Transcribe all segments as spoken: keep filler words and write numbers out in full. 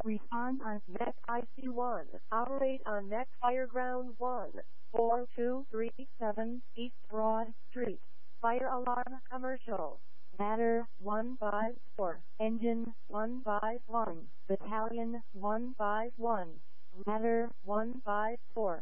Respond on Mech I C one. Operate on Mech Fireground one. four two three seven East Broad Street. Fire alarm commercial. Ladder one five four. Engine one five one. Battalion one five one. Ladder one five four.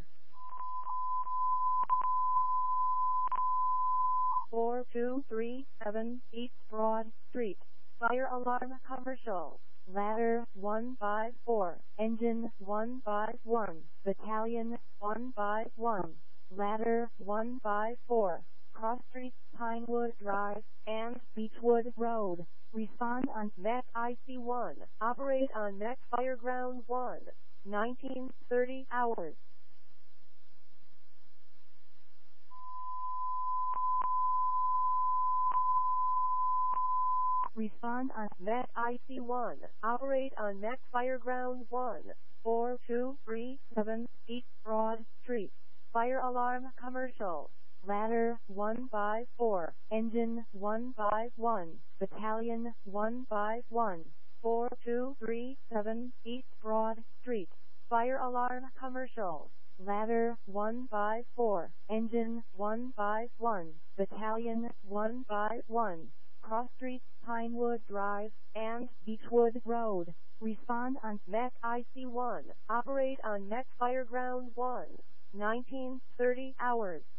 four two three seven East Broad Street. Fire alarm commercial. Ladder one five four. Engine one five one. Battalion one five one. Ladder one five four. Cross Street, Pinewood Drive, and Beechwood Road. Respond on Mech I C one. Operate on Mech Fireground one. nineteen thirty hours. Respond on Mech I C one. Operate on Mech Fireground one. four two three seven East Broad Street. Fire alarm commercial. Ladder one five four. Engine one five one. Battalion one five one. four two three seven East Broad Street. Fire alarm commercial. Ladder one five four. Engine one five one. Battalion one five one. Cross Street, Pinewood Drive, and Beechwood Road. Respond on Mech I C one. Operate on Mech Fireground one. nineteen thirty hours.